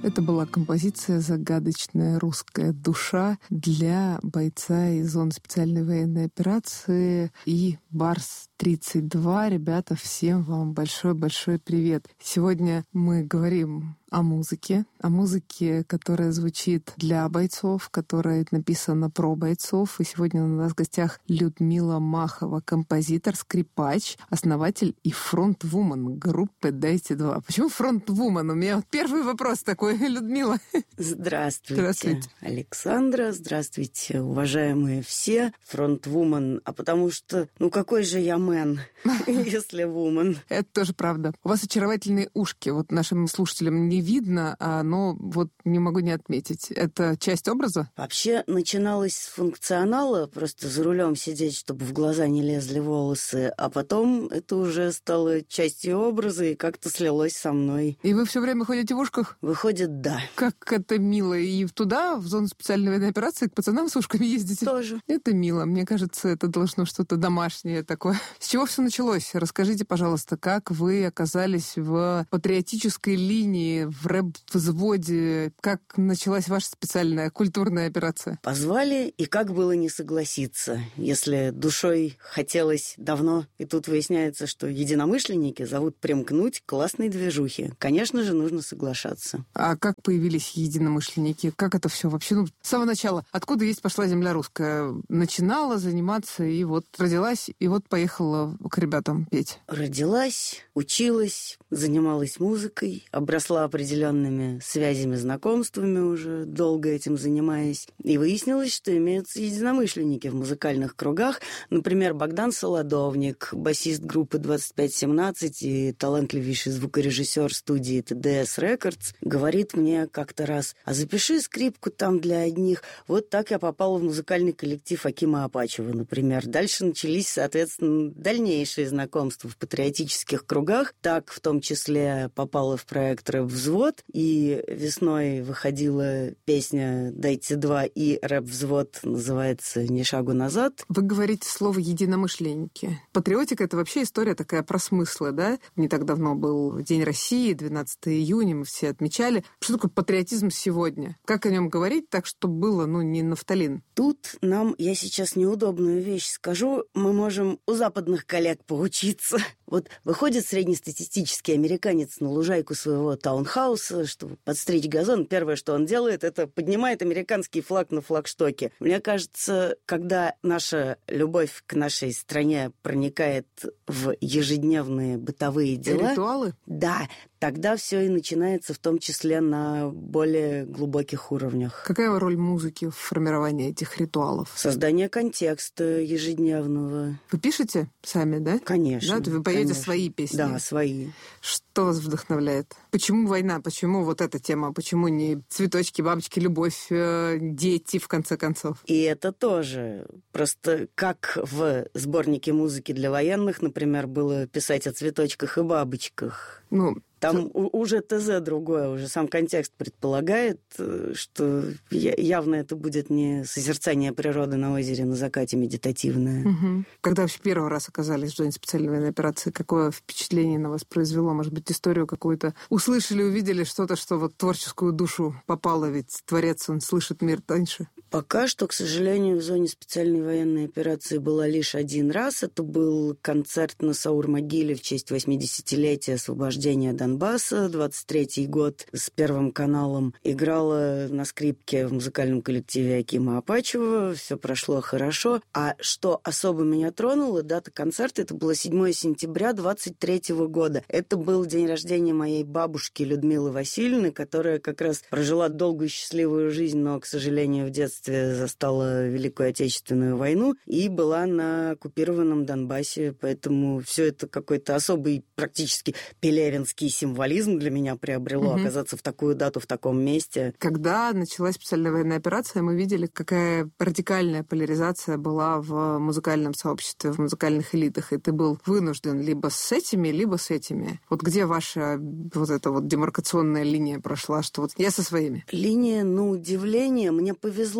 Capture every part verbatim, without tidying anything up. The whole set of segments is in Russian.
Это была композиция «Загадочная русская душа» для бойца из зоны специальной военной операции и Барс тридцать два. Ребята, всем вам большой-большой привет. Сегодня мы говорим о музыке, о музыке, которая звучит для бойцов, которая написана про бойцов. И сегодня у нас в гостях Людмила Махова, композитор, скрипач, основатель и фронтвумен группы «Дайте два». Почему фронтвумен? У меня вот первый вопрос такой, Людмила. Здравствуйте, Здравствуйте, Александра. Здравствуйте, уважаемые все. Фронтвумен. А потому что, ну какой же я мэн, если вумен? Это тоже правда. У вас очаровательные ушки. Вот нашим слушателям не видно, но вот не могу не отметить. Это часть образа? Вообще начиналось с функционала, просто за рулем сидеть, чтобы в глаза не лезли волосы, а потом это уже стало частью образа и как-то слилось со мной. И вы все время ходите в ушках? Выходит, да. Как это мило. И туда, в зону специальной военной операции, к пацанам с ушками ездите? Тоже. Это мило. Мне кажется, это должно что-то домашнее такое. С чего все началось? Расскажите, пожалуйста, как вы оказались в патриотической линии, в рэп-взводе? Как началась ваша специальная культурная операция? Позвали, и как было не согласиться, если душой хотелось давно, и тут выясняется, что единомышленники зовут примкнуть к классной движухе. Конечно же, нужно соглашаться. А как появились единомышленники? Как это все вообще? Ну, с самого начала. Откуда есть пошла земля русская? Начинала заниматься, и вот родилась, и вот поехала к ребятам петь. Родилась, училась, занималась музыкой, обросла определенными связями, знакомствами уже, долго этим занимаясь. И выяснилось, что имеются единомышленники в музыкальных кругах. Например, Богдан Солодовник, басист группы двадцать пять семнадцать и талантливейший звукорежиссер студии ти ди эс Records, говорит мне как-то раз: а запиши скрипку там для одних. Вот так я попала в музыкальный коллектив Акима Апачева, например. Дальше начались, соответственно, дальнейшие знакомства в патриотических кругах. Так, в том числе, попала в проект «Рэп-взвод», и весной выходила песня «Дайте два», и «Рэп-взвод» называется «Ни шагу назад». Вы говорите слово «единомышленники». Патриотика — это вообще история такая про смыслы, да? Не так давно был День России, двенадцатого июня, мы все отмечали. Что такое патриотизм сегодня? Как о нем говорить так, чтобы было, ну, не нафталин? Тут нам, я сейчас неудобную вещь скажу, мы можем у западных коллег поучиться. Вот выходит среднестатистический американец на лужайку своего таунхауса, чтобы подстричь газон. Первое, что он делает, это поднимает американский флаг на флагштоке. Мне кажется, когда наша любовь к нашей стране проникает в ежедневные бытовые дела... Ритуалы? Да, тогда все и начинается, в том числе на более глубоких уровнях. Какая роль музыки в формировании этих ритуалов? Создание контекста ежедневного. Вы пишете сами, да? Конечно. Да, вы поете конечно. свои песни? Да, свои. Что вас вдохновляет? Почему война? Почему вот эта тема? Почему не цветочки, бабочки, любовь, дети, в конце концов? И это тоже. Просто как в сборнике музыки для военных, например, было писать о цветочках и бабочках. Ну, Там уже ТЗ другое, уже сам контекст предполагает, что явно это будет не созерцание природы на озере на закате медитативное. Угу. Когда вообще первый раз оказались в зоне специальной военной операции, какое впечатление на вас произвело? Может быть, историю какую-то услышали, увидели что-то, что вот в творческую душу попало, ведь творец, он слышит мир дальше? Пока что, к сожалению, в зоне специальной военной операции была лишь один раз. Это был концерт на Саур-могиле в честь восьмидесятилетия освобождения Донбасса, двадцать третий год, с Первым каналом. Играла на скрипке в музыкальном коллективе Акима Апачева. Все прошло хорошо. А что особо меня тронуло, дата концерта, это было седьмого сентября двадцать третьего года. Это был день рождения моей бабушки Людмилы Васильевны, которая как раз прожила долгую счастливую жизнь, но, к сожалению, в детстве застала Великую Отечественную войну и была на оккупированном Донбассе, поэтому все это какой-то особый, практически пелевинский символизм для меня приобрело, угу. оказаться в такую дату, в таком месте. Когда началась специальная военная операция, мы видели, какая радикальная поляризация была в музыкальном сообществе, в музыкальных элитах, и ты был вынужден либо с этими, либо с этими. Вот где ваша вот эта вот демаркационная линия прошла, что вот я со своими? Линия, на удивление, мне повезло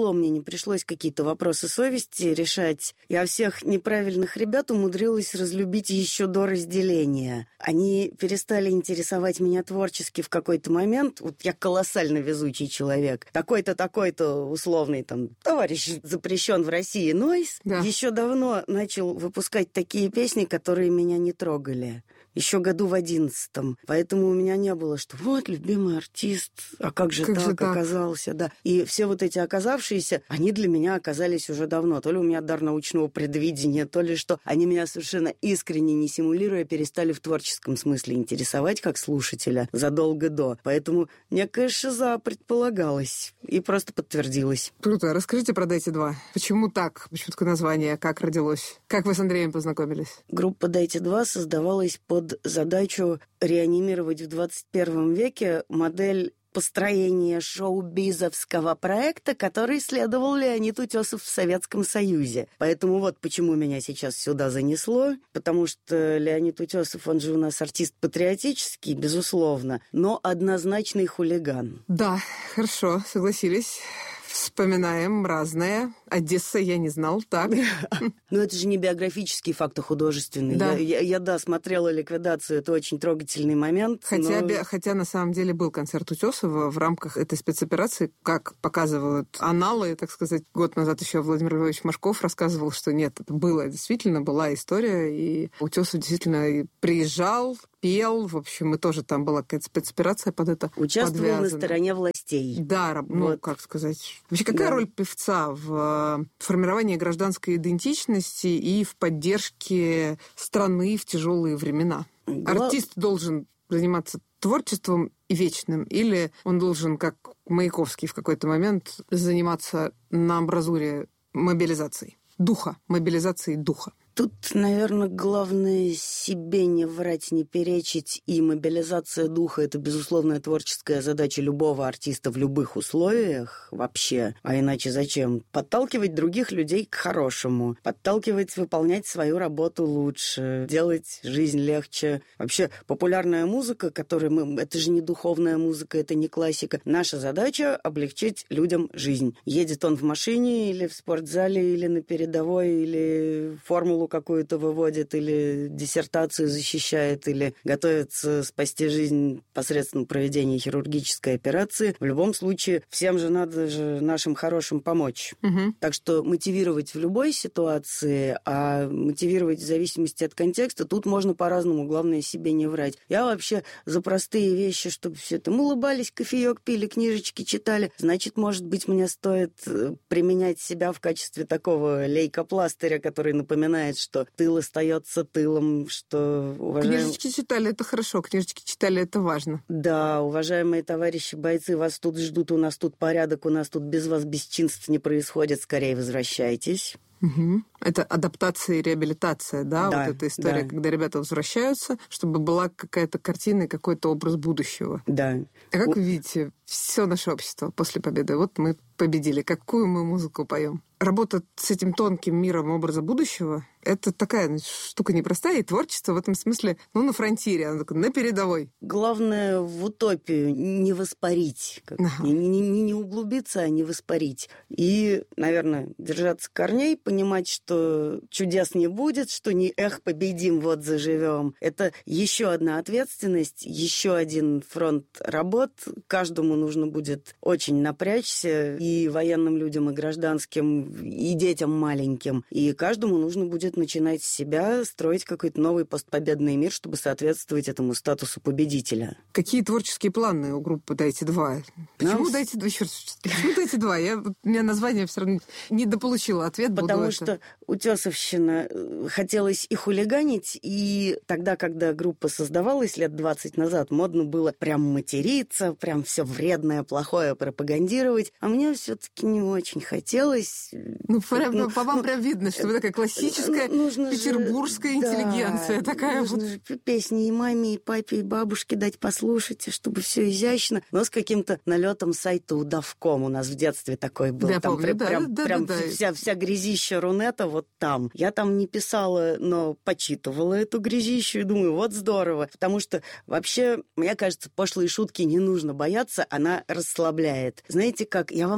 тяжело мне не пришлось какие-то вопросы совести решать. Я всех неправильных ребят умудрилась разлюбить еще до разделения. Они перестали интересовать меня творчески в какой-то момент. Вот я колоссально везучий человек. Такой-то, такой-то условный там товарищ запрещен в России Нойз. Да. Еще давно начал выпускать такие песни, которые меня не трогали. Еще году в одиннадцатом. Поэтому у меня не было, что вот, любимый артист, а как же как так, же так оказался, да. И все вот эти оказавшиеся, они для меня оказались уже давно. То ли у меня дар научного предвидения, то ли что. Они меня совершенно искренне, не симулируя, перестали в творческом смысле интересовать как слушателя задолго до. Поэтому некая шиза предполагалась и просто подтвердилась. Круто. Расскажите про «Дайте два». Почему так? Почему такое название? Как родилось? Как вы с Андреем познакомились? Группа «Дайте два» создавалась под задачу реанимировать в двадцать первом веке модель построения шоу-бизовского проекта, который исследовал Леонид Утесов в Советском Союзе. Поэтому вот почему меня сейчас сюда занесло, потому что Леонид Утесов, он же у нас артист патриотический, безусловно, но однозначный хулиган. Да, хорошо, согласились. Вспоминаем разное. Одесса я не знал, так. Но это же не биографический факт, а художественный. Да. Я, я, я, да, смотрела «Ликвидацию», это очень трогательный момент. Хотя, но... би, хотя на самом деле был концерт Утесова в рамках этой спецоперации, как показывают аналы, так сказать. Год назад еще Владимир Львович Машков рассказывал, что нет, это было, действительно была история, и Утесов действительно приезжал, пел, в общем, и тоже там была какая-то спецоперация под это участвовал подвязана. На стороне властей. Да, ну, вот. Как сказать... Вообще, какая да. роль певца в формировании гражданской идентичности и в поддержке страны в тяжелые времена? Гла... Артист должен заниматься творчеством и вечным, или он должен, как Маяковский в какой-то момент, заниматься на амбразуре мобилизацией духа, мобилизацией духа? Тут, наверное, главное себе не врать, не перечить, и мобилизация духа – это, безусловная творческая задача любого артиста в любых условиях вообще. А иначе зачем? Подталкивать других людей к хорошему, подталкивать выполнять свою работу лучше, делать жизнь легче. Вообще, популярная музыка, которая мы… Это же не духовная музыка, это не классика. Наша задача – облегчить людям жизнь. Едет он в машине или в спортзале, или на передовой, или формулу какую-то выводит, или диссертацию защищает, или готовится спасти жизнь посредством проведения хирургической операции. В любом случае, всем же надо же нашим хорошим помочь. Угу. Так что мотивировать в любой ситуации, а мотивировать в зависимости от контекста, тут можно по-разному, главное себе не врать. Я вообще за простые вещи, чтобы все это... Мы улыбались, кофеек пили, книжечки читали. Значит, может быть, мне стоит применять себя в качестве такого лейкопластыря, который напоминает, что тыл остается тылом, что... Уважаем... Книжечки читали, это хорошо, книжечки читали, это важно. Да, уважаемые товарищи бойцы, вас тут ждут, у нас тут порядок, у нас тут без вас бесчинств не происходит, скорее возвращайтесь. Угу. Это адаптация и реабилитация, да? Да, вот эта история, да. Когда ребята возвращаются, чтобы была какая-то картина и какой-то образ будущего. Да. А как вы видите все наше общество после победы? Вот мы победили. Какую мы музыку поем? Работа с этим тонким миром образа будущего — это такая, значит, штука непростая, и творчество в этом смысле, ну, на фронтире, оно такое, на передовой. Главное в утопию не воспарить, ага. не, не, не углубиться, а не воспарить. И, наверное, держаться корней, понимать, что чудес не будет, что не эх, победим, вот заживем. Это еще одна ответственность, еще один фронт работ. Каждому нужно будет очень напрячься, и военным людям, и гражданским, и детям маленьким. И каждому нужно будет начинать с себя, строить какой-то новый постпобедный мир, чтобы соответствовать этому статусу победителя. Какие творческие планы у группы «Дайте два»? Почему Нам... «Дайте два»? Черт, почему «Дайте два»? Я, у меня название все равно недополучила ответ. Потому буду что это... утесовщина хотелось и хулиганить, и тогда, когда группа создавалась лет двадцать назад, модно было прям материться, прям все вредное, плохое пропагандировать. А мне все-таки не очень хотелось. Ну, прям, ну, по вам ну, прям видно, что вы такая классическая нужно петербургская же, интеллигенция. Да, такая нужно вот. Же песни и маме, и папе, и бабушке дать послушать, чтобы все изящно, но с каким-то налетом сайта удавком. У нас в детстве такой был. Я там помню, прям, да, прям, да, прям да, вся, вся грязища Рунета вот там. Я там не писала, но почитывала эту грязищу и думаю, вот здорово. Потому что вообще, мне кажется, пошлые шутки не нужно бояться, она расслабляет. Знаете как, я вам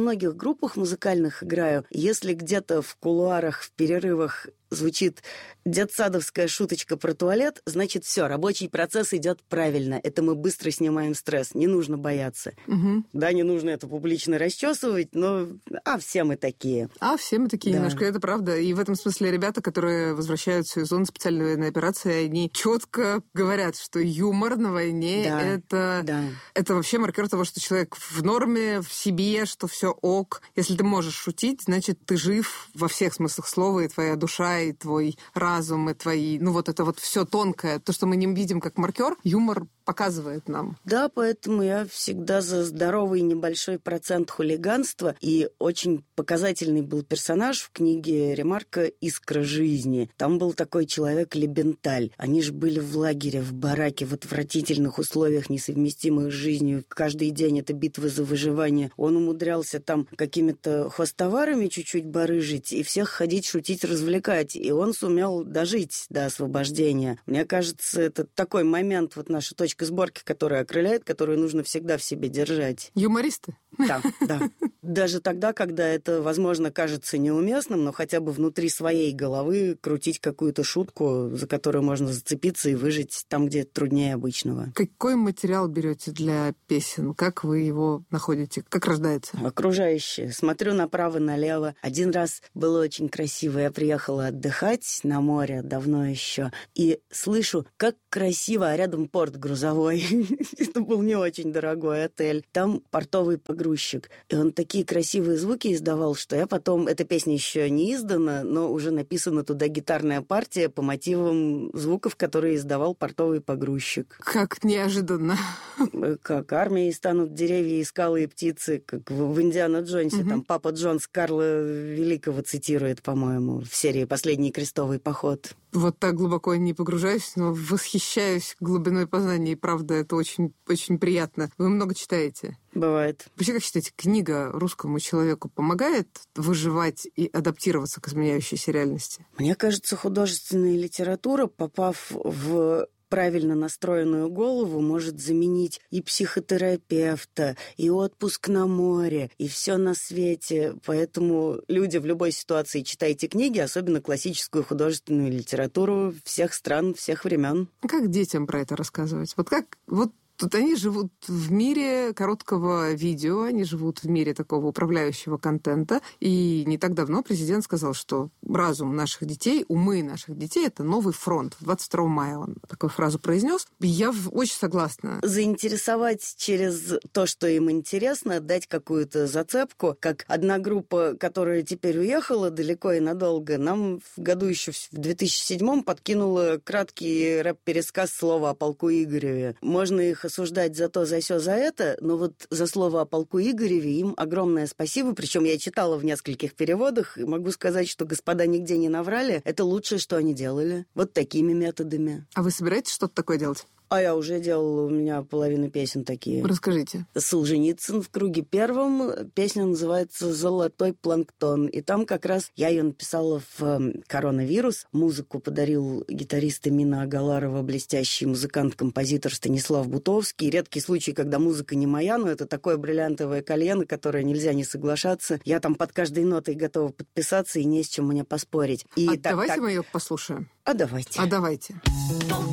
многих группах музыкальных играю. Если где-то в кулуарах, в перерывах звучит детсадовская шуточка про туалет, значит, все, рабочий процесс идет правильно. Это мы быстро снимаем стресс, не нужно бояться. Угу. Да, не нужно это публично расчесывать, но а все мы такие. А все мы такие, да. Немножко, это правда. И в этом смысле ребята, которые возвращаются из зоны специальной военной операции, они четко говорят, что юмор на войне да. Это, да. это вообще маркер того, что человек в норме, в себе, что все ок. Если ты можешь шутить, значит, ты жив во всех смыслах слова, и твоя душа, и твой разум, и твои... Ну, вот это вот все тонкое. То, что мы не видим как маркер, юмор показывает нам. Да, поэтому я всегда за здоровый небольшой процент хулиганства. И очень показательный был персонаж в книге Ремарка «Искра жизни». Там был такой человек Лебенталь. Они же были в лагере, в бараке, в отвратительных условиях, несовместимых с жизнью. Каждый день это битва за выживание. Он умудрялся там какими-то хвостоварами чуть-чуть барыжить и всех ходить, шутить, развлекать. И он сумел дожить до освобождения. Мне кажется, это такой момент, вот наша точка сборки, которая окрыляет, которую нужно всегда в себе держать. Юмористы? Да, да. Даже тогда, когда это, возможно, кажется неуместным, но хотя бы внутри своей головы крутить какую-то шутку, за которую можно зацепиться и выжить там, где труднее обычного. Какой материал берете для песен? Как вы его находите? Как рождается? Окружающее. Смотрю направо-налево. Один раз было очень красиво. Я приехала отдыхать на море давно еще и слышу, как красиво, а рядом порт грузовой. Это был не очень дорогой отель. Там портовый погрузчик. И он такие красивые звуки издавал, что я потом... Эта песня еще не издана, но уже написана туда гитарная партия по мотивам звуков, которые издавал портовый погрузчик. Как неожиданно. Как армией станут деревья и скалы и птицы, как в «Индиана Джонсе». Угу. Там Папа Джонс Карла Великого цитирует, по-моему, в серии «Последний крестовый поход». Вот так глубоко не погружаюсь, но восхищаюсь глубиной познания, и правда, это очень, очень приятно. Вы много читаете? Бывает. Вообще, как считаете, книга русскому человеку помогает выживать и адаптироваться к изменяющейся реальности? Мне кажется, художественная литература, попав в правильно настроенную голову, может заменить и психотерапевта, и отпуск на море, и все на свете. Поэтому люди в любой ситуации читайте книги, особенно классическую художественную литературу всех стран, всех времен. Как детям про это рассказывать? Вот как... Вот тут они живут в мире короткого видео, они живут в мире такого управляющего контента. И не так давно президент сказал, что разум наших детей, умы наших детей — это новый фронт. двадцать второго мая он такую фразу произнес. Я очень согласна. Заинтересовать через то, что им интересно, дать какую-то зацепку. Как одна группа, которая теперь уехала далеко и надолго, нам в году еще в две тысячи седьмом подкинула краткий рэп-пересказ слова о полку Игореве. Можно их осуждать за то, за сё, за это, но вот за слово о полку Игореве им огромное спасибо. Причем я читала в нескольких переводах, и могу сказать, что господа нигде не наврали. Это лучшее, что они делали. Вот такими методами. А вы собираетесь что-то такое делать? А я уже делала, у меня половина песен такие. Расскажите. Солженицын в круге первом. Песня называется «Золотой планктон». И там как раз я ее написала в коронавирус. Музыку подарил гитарист Эмина Агаларова, блестящий музыкант-композитор Станислав Бутовский. Редкий случай, когда музыка не моя, но это такое бриллиантовое колье, на которое нельзя не соглашаться. Я там под каждой нотой готова подписаться, и не с чем мне поспорить. И а так, давайте так... мы ее послушаем. А давайте. А давайте.